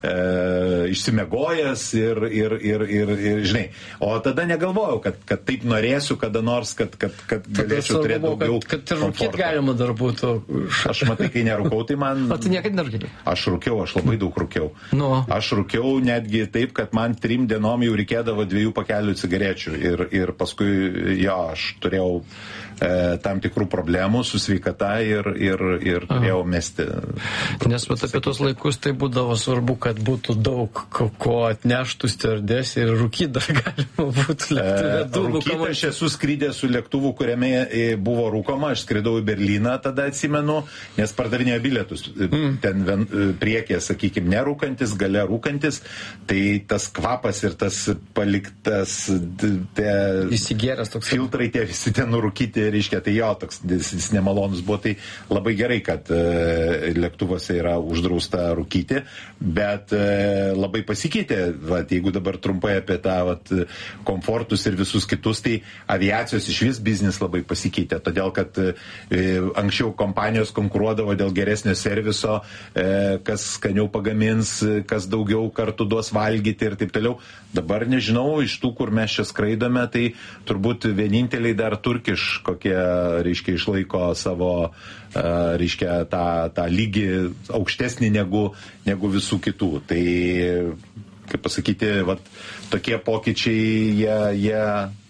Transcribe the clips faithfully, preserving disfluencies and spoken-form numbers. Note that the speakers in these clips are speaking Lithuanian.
e, išsimegojęs ir, ir, ir, ir, ir, žinai, o tada negalvojau, kad, kad taip norėsiu kada nors, kad, kad, kad galėčiau turėti daugiau kad, kad ir rūkyt galima dar būtų. Aš matai, kai nerūkau, tai man... O tu niekada nerūkiai? Aš rūkiau, aš labai daug rūkiau. Nu. Aš rūkiau netgi taip, kad man trim dienom jau reikėdavo dviejų pakelių cigarečių ir, ir paskui, jo, aš turėjau e, tam tikrų problemų su sveikata ir, ir, ir turėjau mesti. Nes vat, apie tos laikus tai būdavo svarbu, kad būtų daug ko atneštų stiuardės ir rūkyt dar galima būtų lėktuve. Rūkyt aš esu skrydęs su lėktuvu, kuriame buvo rūkoma, aš skridau į Berliną, tada atsimenu, nes pardavinėjo bilietus. Mm. Ten vien, priekė, sakykime, nerūkantis, gale rūkantis, tai tas kvapas ir tas paliktas te, įsigėręs toks filtrai, tie visi ten nurūkyti, reiškia, tai jo, toks jis nemalonus buvo, tai labai gerai, kad e, lėktuvuose yra uždrausta rūkyti, bet e, labai pasikeitė, vat, jeigu dabar trumpai apie tą vat, komfortus ir visus kitus, tai aviacijos iš vis biznis labai pasikeitė, todėl kad e, anksčiau kompanijos konkuruodavo dėl geresnio serviso, e, kas skaniau pagamins, kas daugiau kartų duos valgyti ir taip toliau. Dabar nežinau, iš tų, kur mes čia skraidome, tai turbūt vieninteliai dar turkiš, kokie, reiškia, išlaiko savo, uh, reiškia, tą, tą lygį aukštesnį negu, negu visų kitų. Tai, kaip pasakyti, vat, tokie pokyčiai, jie, jie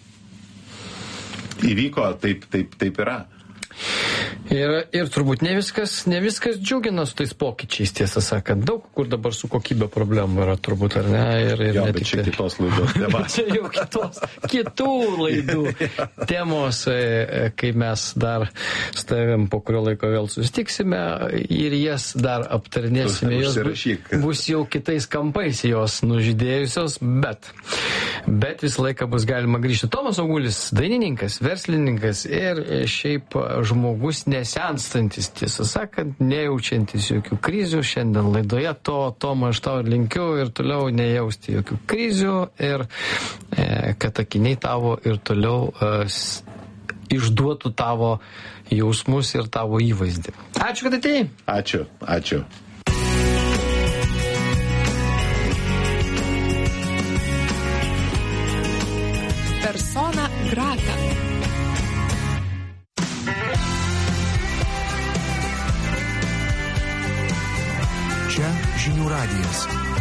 įvyko, taip, taip, taip yra. Ir, ir turbūt ne viskas, ne viskas džiugina su tais pokyčiais, tiesą sakant. Daug kur dabar su kokybė problemų yra turbūt, ar ne? Ir, ir jo, ne bet tik čia kitos laidos tema. Čia jau kitos, kitų laidų temos, kai mes dar su tavim po kurio laiko vėl susitiksime ir jas dar aptarinėsime. Jos bus jau kitais kampais jos nužydėjusios, bet, bet visą laiką bus galima grįžti. Tomas Augulis, dainininkas, verslininkas ir šiaip žmogus nesenstantis, tiesą sakant, nejaučiantis jokių krizių. Šiandien laidoje to, Toma, aš tau ir linkiu ir toliau nejausti jokių krizių ir e, kad akiniai tavo ir toliau e, išduotų tavo jausmus ir tavo įvaizdį. Ačiū, kad atėjai. Ačiū, ačiū. Persona grata. Čia Žinių radijas.